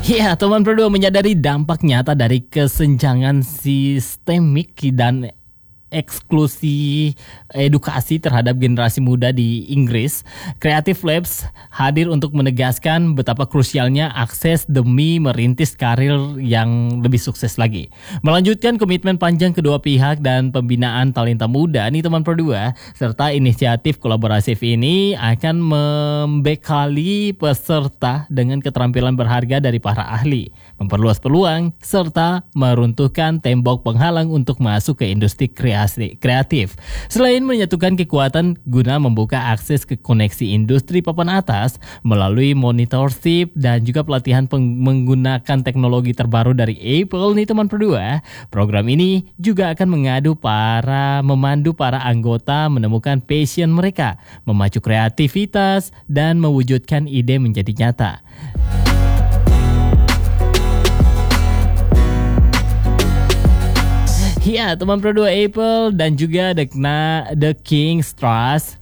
Ya, teman Pro 2 menyadari dampak nyata dari kesenjangan sistemik dan eksklusi edukasi terhadap generasi muda di Inggris. Creative Labs hadir untuk menegaskan betapa krusialnya akses demi merintis karir yang lebih sukses lagi. Melanjutkan komitmen panjang kedua pihak dan pembinaan talenta muda nih teman Pro 2, serta inisiatif kolaborasif ini akan membekali peserta dengan keterampilan berharga dari para ahli, memperluas peluang serta meruntuhkan tembok penghalang untuk masuk ke industri kreatif. Selain menyatukan kekuatan guna membuka akses ke koneksi industri papan atas melalui monitorship dan juga pelatihan menggunakan teknologi terbaru dari Apple nih teman Pro 2, program ini juga akan memandu para anggota menemukan passion mereka, memacu kreativitas dan mewujudkan ide menjadi nyata. Ya, teman Pro 2 Apple dan juga The King's Trust